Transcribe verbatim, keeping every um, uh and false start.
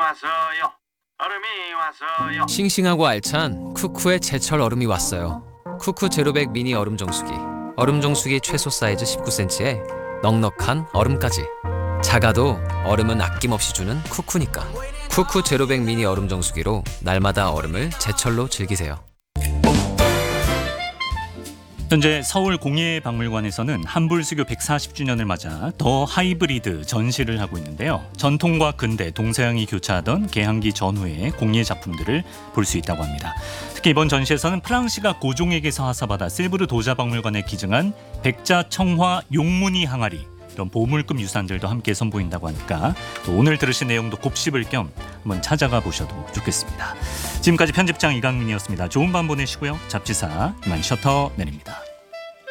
왔어요. 얼음이 왔어요. 싱싱하고 알찬 쿠쿠의 제철 얼음이 왔어요. 쿠쿠 제로백 미니 얼음 정수기. 얼음 정수기 최소 사이즈 십구 센티미터에 넉넉한 얼음까지. 작아도 얼음은 아낌없이 주는 쿠쿠니까. 쿠쿠 제로백 미니 얼음 정수기로 날마다 얼음을 제철로 즐기세요. 현재 서울 공예박물관에서는 한불수교 백사십 주년을 맞아 더 하이브리드 전시를 하고 있는데요. 전통과 근대, 동서양이 교차하던 개항기 전후의 공예 작품들을 볼 수 있다고 합니다. 특히 이번 전시에서는 프랑시가 고종에게서 하사받아 세브르 도자박물관에 기증한 백자청화 용무늬 항아리, 이런 보물급 유산들도 함께 선보인다고 하니까 또 오늘 들으신 내용도 곱씹을 겸 한번 찾아가 보셔도 좋겠습니다. 지금까지 편집장 이강민이었습니다. 좋은 밤 보내시고요. 잡지사 이만 셔터 내립니다.